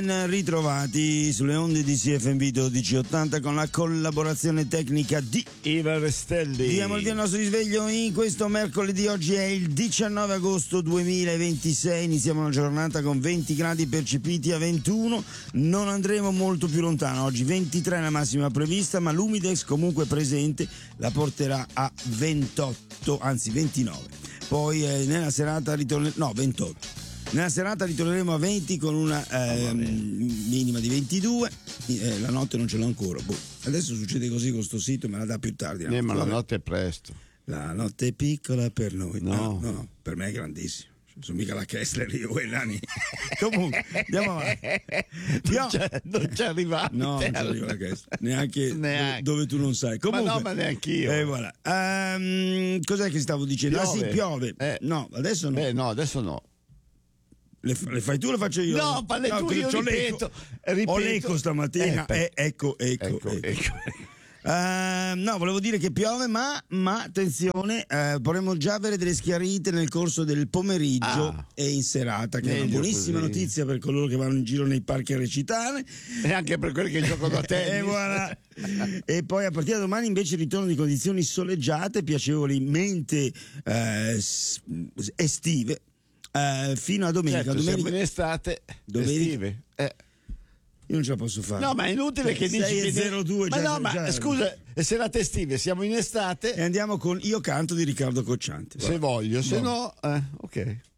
Ritrovati sulle onde di CFM 1280 con la collaborazione tecnica di Iva Restelli. Diamo il nostro risveglio in questo mercoledì. Oggi è il 19 agosto 2026. Iniziamo una giornata con 20 gradi percepiti a 21. Non andremo molto più lontano. Oggi 23 è la massima prevista, ma l'humidex comunque presente la porterà a 28, anzi 29. Poi nella serata 28. Nella serata ritorneremo a 20 con una minima di 22. La notte non ce l'ho ancora. Adesso succede così con sto sito, me la dà più tardi. Ma la notte è presto. La notte è piccola per noi. No, per me è grandissimo. Sono mica la Kessler, io e Nani. Comunque, andiamo avanti. Non c'è arrivato. No, non c'è arrivato la Kessler. Neanche. Dove tu non sai. Comunque, ma neanch'io. Voilà. Cos'è che stavo dicendo? Piove. Sì, piove. No, adesso no. No, adesso no. Le fai tu o le faccio io? No, parli tu, io ripeto. Ho l'eco stamattina. Ecco. No, volevo dire che piove, ma attenzione, vorremmo già avere delle schiarite nel corso del pomeriggio e in serata, che è una buonissima notizia per coloro che vanno in giro nei parchi a recitare e anche per quelli che giocano a tennis. E voilà. E poi a partire da domani invece ritorno di condizioni soleggiate, piacevolmente estive. Fino a domenica. Certo, domenica siamo in estate, estive. Io non ce la posso fare. No, ma è inutile che dici 6:02 ma no, ma scusa, serate estive, siamo in estate e andiamo con Io canto di Riccardo Cocciante. Se voglio, se no, ok.